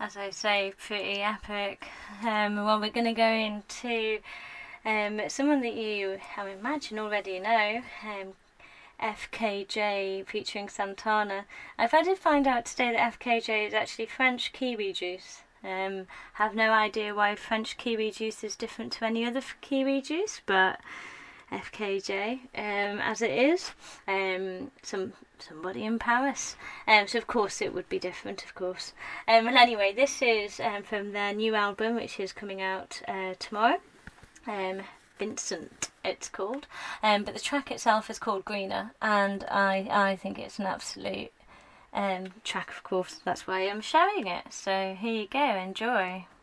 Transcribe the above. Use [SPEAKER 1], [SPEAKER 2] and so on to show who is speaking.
[SPEAKER 1] as I say, pretty epic. Well, we're going to go into someone that you, I imagine, already know, FKJ featuring Santana. I did find out today that FKJ is actually French kiwi juice. Have no idea why French kiwi juice is different to any other kiwi juice, but FKJ, as it is, somebody in Paris. So of course it would be different, of course. And anyway, this is from their new album, which is coming out tomorrow. Vincent, it's called. But the track itself is called Greener, and I think it's an absolute track, of course. That's why I'm sharing it. So here you go, enjoy.